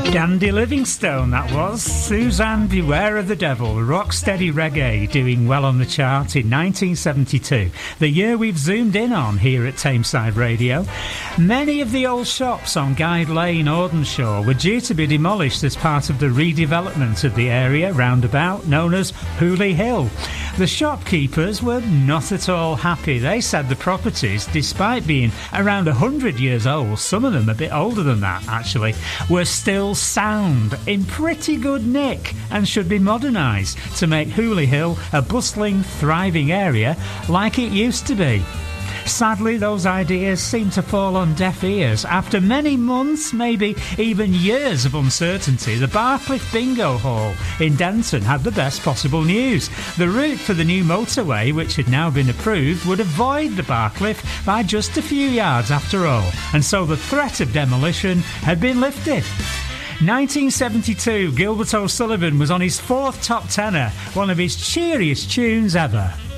Dandy Livingstone, that was. Suzanne, Beware of the Devil, rocksteady reggae, doing well on the chart in 1972, the year we've zoomed in on here at Tameside Radio. Many of the old shops on Guide Lane, Audenshaw, were due to be demolished as part of the redevelopment of the area roundabout known as Hooley Hill. The shopkeepers were not at all happy. They said the properties, despite being around 100 years old, some of them a bit older than that actually, were still sound, in pretty good nick, and should be modernised to make Hooley Hill a bustling, thriving area like it used to be. Sadly, those ideas seem to fall on deaf ears. After many months, maybe even years of uncertainty, the Barcliff Bingo Hall in Denton had the best possible news. The route for the new motorway, which had now been approved, would avoid the Barcliff by just a few yards after all, and so the threat of demolition had been lifted. 1972, Gilbert O'Sullivan was on his fourth top tenner, one of his cheeriest tunes ever.